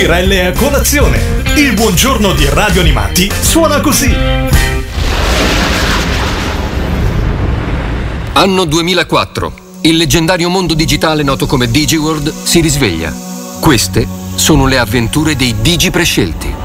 Girelle a colazione. Il buongiorno di Radio Animati suona così. Anno 2004. Il leggendario mondo digitale noto come DigiWorld si risveglia. Queste sono le avventure dei Digi prescelti.